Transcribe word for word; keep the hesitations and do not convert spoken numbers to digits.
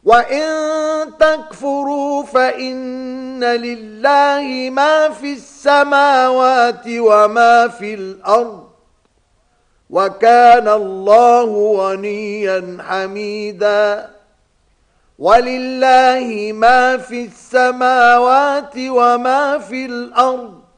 وإن تكفروا فإن لله ما في السماوات وما في الأرض وكان الله غنيا حميدا ولله ما في السماوات وما في الأرض